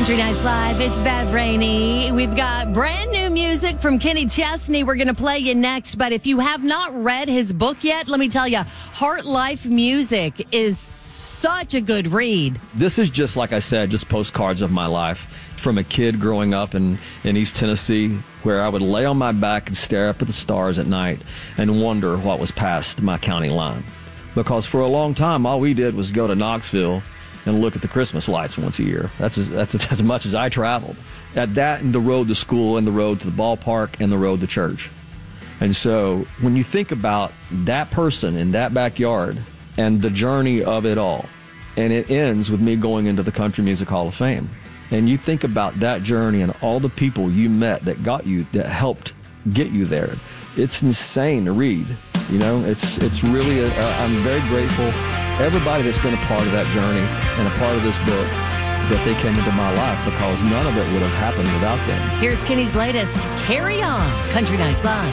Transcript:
Country Nights Live, it's Bev Rainey. We've got brand new music from Kenny Chesney. We're going to play you next, but if you have not read his book yet, let me tell you, Heart Life Music is such a good read. This is just, like I said, just postcards of my life from a kid growing up in East Tennessee, where I would lay on my back and stare up at the stars at night and wonder what was past my county line. Because for a long time, all we did was go to Knoxville and look at the Christmas lights once a year. That's as much as I traveled. At that, and the road to school, and the road to the ballpark, and the road to church. And so when you think about that person in that backyard and the journey of it all, and it ends with me going into the Country Music Hall of Fame, and you think about that journey and all the people you met that got you, that helped get you there, it's insane to read. You know, it's really, I'm very grateful. Everybody that's been a part of that journey and a part of this book, that they came into my life, because none of it would have happened without them. Here's Kenny's latest, Carry On, Country Nights Live.